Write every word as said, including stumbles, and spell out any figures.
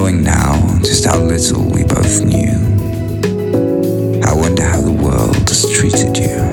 Knowing now just how little we both knew, I wonder how the world has treated you.